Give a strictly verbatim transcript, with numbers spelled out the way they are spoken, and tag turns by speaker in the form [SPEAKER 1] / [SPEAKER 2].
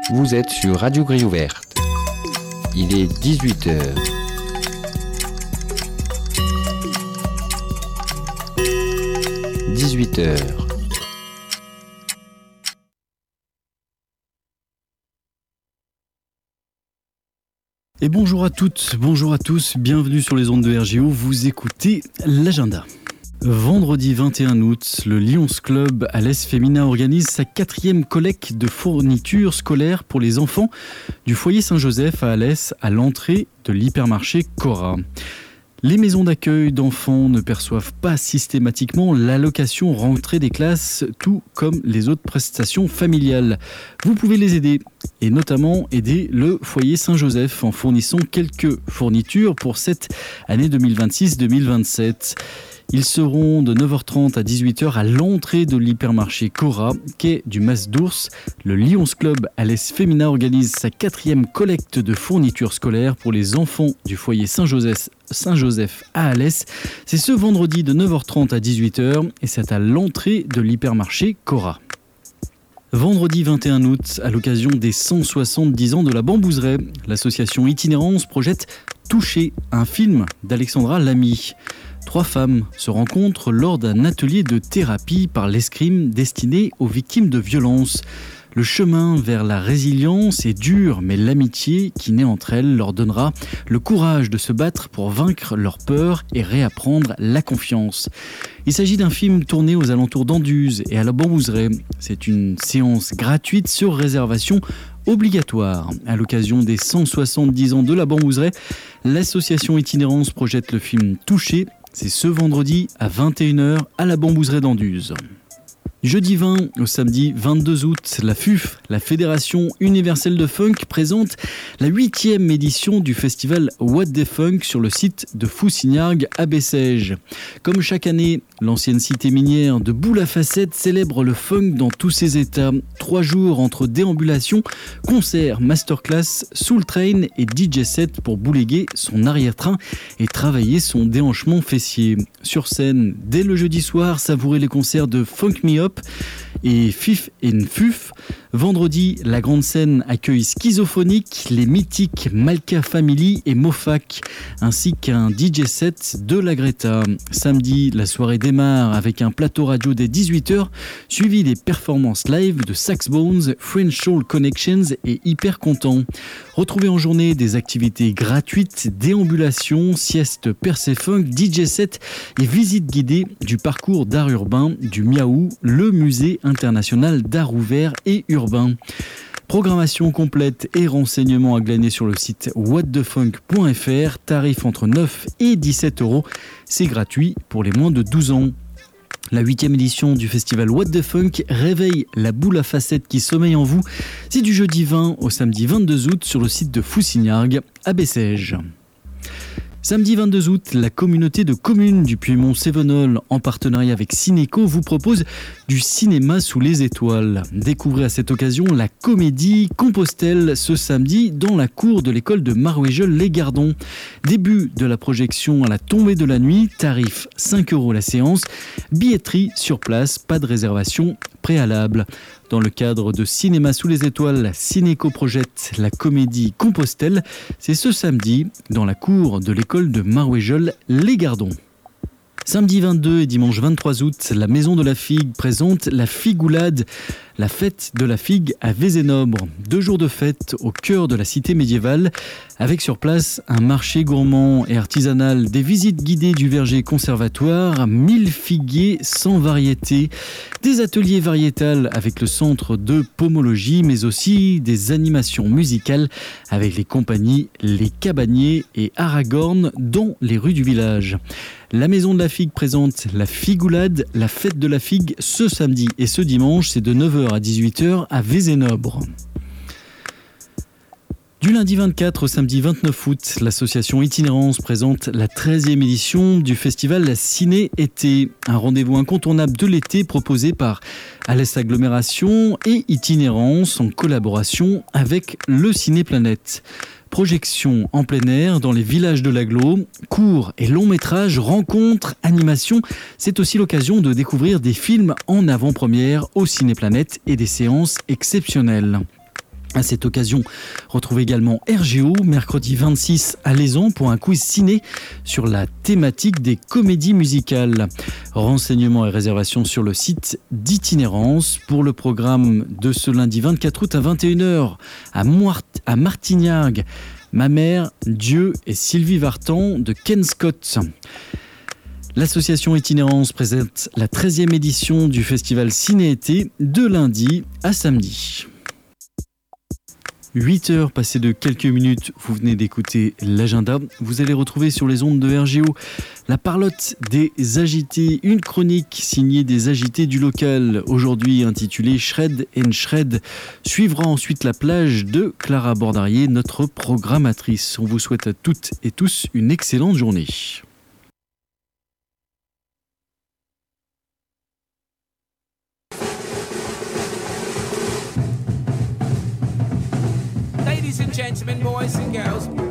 [SPEAKER 1] Vous êtes sur Radio Grille Ouverte. Il est dix-huit heures. dix-huit heures.
[SPEAKER 2] Et bonjour à toutes, bonjour à tous, bienvenue sur les ondes de R G O, vous écoutez l'agenda. Vendredi vingt et un août, le Lions Club Alès Féminin organise sa quatrième collecte de fournitures scolaires pour les enfants du foyer Saint-Joseph à Alès à l'entrée de l'hypermarché Cora. Les maisons d'accueil d'enfants ne perçoivent pas systématiquement l'allocation rentrée des classes, tout comme les autres prestations familiales. Vous pouvez les aider, et notamment aider le foyer Saint-Joseph en fournissant quelques fournitures pour cette année deux mille vingt-six deux mille vingt-sept. Ils seront de neuf heures trente à dix-huit heures à l'entrée de l'hypermarché Cora, quai du Mas d'Ours. Le Lions Club Alès Féminin organise sa quatrième collecte de fournitures scolaires pour les enfants du foyer Saint-Joseph, Saint-Joseph à Alès. C'est ce vendredi de neuf heures trente à dix-huit heures et c'est à l'entrée de l'hypermarché Cora. Vendredi vingt et un août, à l'occasion des cent soixante-dix ans de la Bambouseraie, l'association Itinérance projette Toucher, un film d'Alexandra Lamy. Trois femmes se rencontrent lors d'un atelier de thérapie par l'escrime destiné aux victimes de violences. Le chemin vers la résilience est dur, mais l'amitié qui naît entre elles leur donnera le courage de se battre pour vaincre leur peur et réapprendre la confiance. Il s'agit d'un film tourné aux alentours d'Anduze et à la Bambouseraie. C'est une séance gratuite sur réservation obligatoire. À l'occasion des cent soixante-dix ans de la Bambouseraie, l'association Itinérance projette le film Toucher. C'est ce vendredi à vingt et une heures à la Bambouseraie d'Anduze. Jeudi vingt au samedi vingt-deux août, la F U F, la Fédération Universelle de Funk, présente la huitième édition du festival What the Funk sur le site de Foussignargues à Bessèges. Comme chaque année, l'ancienne cité minière de Boule-à-Facettes célèbre le funk dans tous ses états. Trois jours entre déambulations, concerts, masterclass, soul train et D J set pour bouléguer son arrière-train et travailler son déhanchement fessier. Sur scène, dès le jeudi soir, savourez les concerts de Funk Me Up et Fif and Fuf. Vendredi, la grande scène accueille Schizophonique, les mythiques Malka Family et Mofac, ainsi qu'un D J set de la Greta. Samedi, la soirée démarre avec un plateau radio dès dix-huit heures, suivi des performances live de Saxbones, French Soul Connections et Hyper Content. Retrouvez en journée des activités gratuites, déambulations, siestes percé funk, D J set et visites guidées du parcours d'art urbain du Miaou, le musée international d'art ouvert et urbain. Programmation complète et renseignements à glaner sur le site what the funk point f r, tarif entre neuf et dix-sept euros, c'est gratuit pour les moins de douze ans. La huitième édition du festival What the Funk réveille la boule à facettes qui sommeille en vous. C'est du jeudi vingt au samedi vingt-deux août sur le site de Foussignargues à Bessèges. Samedi vingt-deux août, la communauté de communes du Puy-Mont-Cévenol, en partenariat avec Cinéco, vous propose du cinéma sous les étoiles. Découvrez à cette occasion la comédie Compostelle ce samedi dans la cour de l'école de Marouéjeul-les-Gardons. Début de la projection à la tombée de la nuit, tarif cinq euros la séance, billetterie sur place, pas de réservation préalable. Dans le cadre de Cinéma sous les étoiles, Cinéco projette la comédie Compostelle. C'est ce samedi dans la cour de l'école de Marouéjeul-les-Gardons. Samedi vingt-deux et dimanche vingt-trois août, la Maison de la Figue présente la Figoulade, la fête de la figue à Vézénobre. Deux jours de fête au cœur de la cité médiévale, avec sur place un marché gourmand et artisanal, des visites guidées du verger conservatoire, mille figuiers sans variété, des ateliers variétals avec le centre de pomologie, mais aussi des animations musicales avec les compagnies Les Cabaniers et Aragorn dans les rues du village. La Maison de la Figue présente la Figoulade, la fête de la figue, ce samedi et ce dimanche, c'est de neuf heures à dix-huit heures à Vézénobre. Du lundi vingt-quatre au samedi vingt-neuf août, l'association Itinérance présente la treizième édition du festival La Ciné Été, un rendez-vous incontournable de l'été proposé par Alès Agglomération et Itinérance en collaboration avec le Ciné Planète. Projections en plein air dans les villages de l'agglo, courts et longs métrages, rencontres, animations. C'est aussi l'occasion de découvrir des films en avant-première au Ciné Planète et des séances exceptionnelles. À cette occasion, retrouvez également R G O, mercredi vingt-six à Lézon, pour un quiz ciné sur la thématique des comédies musicales. Renseignements et réservations sur le site d'Itinérance. Pour le programme de ce lundi vingt-quatre août à vingt et une heures à, Moart- à Martignac, Ma mère, Dieu et Sylvie Vartan de Ken Scott. L'association Itinérance présente la treizième édition du festival Ciné-été de lundi à samedi. huit heures passées de quelques minutes, vous venez d'écouter l'agenda. Vous allez retrouver sur les ondes de R G O la parlotte des agités, une chronique signée des agités du local, aujourd'hui intitulée Shred and Shred. Suivra ensuite la plage de Clara Bordarier, notre programmatrice. On vous souhaite à toutes et tous une excellente journée.
[SPEAKER 3] Ladies and gentlemen, boys and girls,